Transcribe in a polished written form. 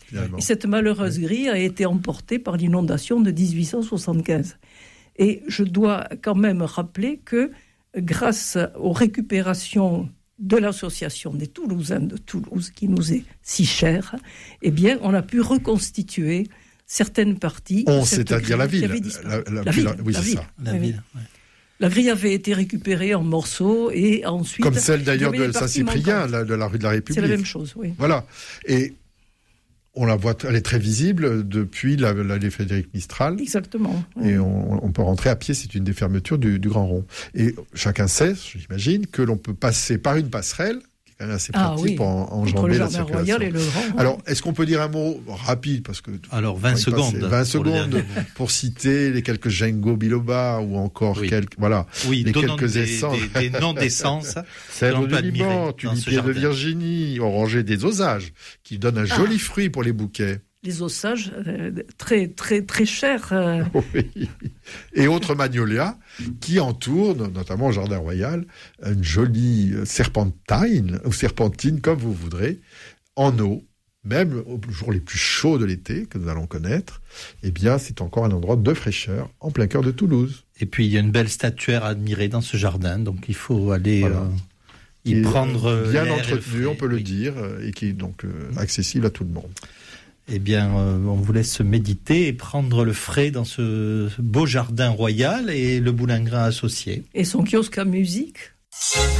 Et cette malheureuse grille a été emportée par l'inondation de 1875. Et je dois quand même rappeler que grâce aux récupérations de l'association des Toulousains de Toulouse, qui nous est si chère, eh bien, on a pu reconstituer certaines parties. C'est-à-dire la ville. La ville. Oui, c'est ça. La ville. La grille avait été récupérée en morceaux et ensuite... Comme celle d'ailleurs de Saint-Cyprien, de la rue de la République. C'est la même chose, oui. Voilà. Et on la voit, elle est très visible depuis l'allée Frédéric Mistral. Exactement. Et on peut rentrer à pied, c'est une des fermetures du Grand Rond. Et chacun sait, j'imagine, que l'on peut passer par une passerelle, qui est quand même assez pratique pour enjamber la circulation. Royal et le Grand. Alors, est-ce qu'on peut dire un mot rapide, parce que... Alors, 20 secondes. 20 secondes pour citer les quelques Gengo Biloba ou encore quelques... Voilà. Oui, les quelques essences. Des noms d'essences. Cèdre du Liban, tulipier de Virginie, oranger des Osages, qui donnent un joli fruit pour les bouquets. Les Osages, très, très, très chers. Oui. Et autres magnolias qui entourent, notamment au Jardin Royal, une jolie serpentine, ou serpentine, comme vous voudrez, en eau, même aux jours les plus chauds de l'été, que nous allons connaître. Eh bien, c'est encore un endroit de fraîcheur, en plein cœur de Toulouse. Et puis, il y a une belle statuaire à admirer dans ce jardin, donc il faut aller... Voilà. Y prendre bien entretenu, on peut le dire, et qui est donc accessible à tout le monde. Eh bien, on vous laisse méditer et prendre le frais dans ce beau jardin royal et le boulingrin associé. Et son kiosque à musique.